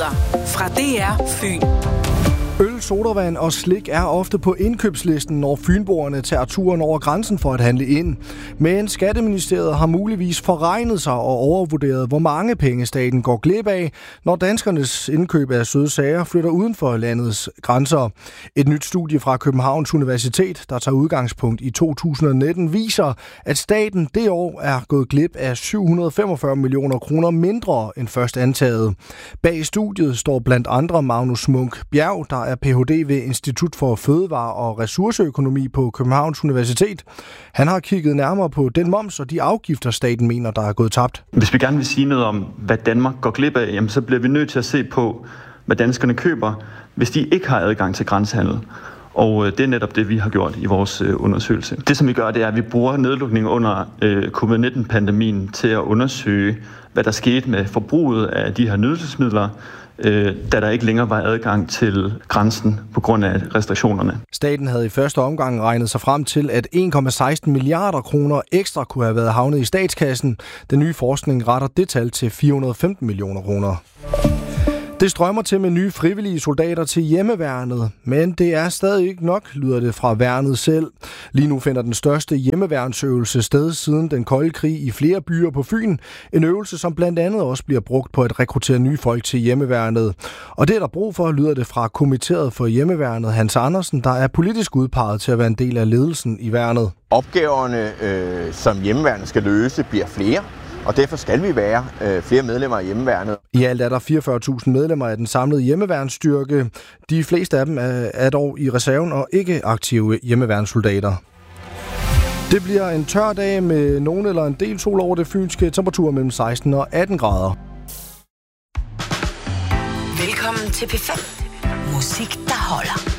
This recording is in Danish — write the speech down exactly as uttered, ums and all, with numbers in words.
Nyheder fra D R Fyn. Øl, sodavand og slik er ofte på indkøbslisten, når fynboerne tager turen over grænsen for at handle ind. Men Skatteministeriet har muligvis forregnet sig og overvurderet, hvor mange penge staten går glip af, når danskernes indkøb af søde sager flytter uden for landets grænser. Et nyt studie fra Københavns Universitet, der tager udgangspunkt i to tusind nitten, viser, at staten det år er gået glip af syv hundrede femogfyrre millioner kroner mindre end først antaget. Bag studiet står blandt andre Magnus Munk Bjerg, der er P H D ved Institut for Fødevare- og Ressourceøkonomi på Københavns Universitet. Han har kigget nærmere på den moms og de afgifter, staten mener, der er gået tabt. Hvis vi gerne vil sige noget om, hvad Danmark går glip af, jamen, så bliver vi nødt til at se på, hvad danskerne køber, hvis de ikke har adgang til grænsehandel. Og det er netop det, vi har gjort i vores undersøgelse. Det, som vi gør, det er, at vi bruger nedlukningen under covid nitten-pandemien til at undersøge, hvad der skete med forbruget af de her nydelsesmidler, da der ikke længere var adgang til grænsen på grund af restriktionerne. Staten havde i første omgang regnet sig frem til, at en komma seksten milliarder kroner ekstra kunne have været havnet i statskassen. Den nye forskning retter det tal til fire hundrede og femten millioner kroner. Det strømmer til med nye frivillige soldater til hjemmeværnet, men det er stadig ikke nok, lyder det fra værnet selv. Lige nu finder den største hjemmeværnsøvelse sted siden den kolde krig i flere byer på Fyn. En øvelse, som blandt andet også bliver brugt på at rekruttere nye folk til hjemmeværnet. Og det er der brug for, lyder det fra kommitteret for hjemmeværnet Hans Andersen, der er politisk udpeget til at være en del af ledelsen i værnet. Opgaverne, øh, som hjemmeværnet skal løse, bliver flere. Og derfor skal vi være øh, flere medlemmer af hjemmeværnet. I alt er der fireogfyrre tusind medlemmer af den samlede hjemmeværnsstyrke. De fleste af dem er, er dog i reserven og ikke aktive hjemmeværnssoldater. Det bliver en tør dag med nogen eller en del sol over det fynske, temperaturer mellem seksten og atten grader. Velkommen til P fem. Musik, der holder.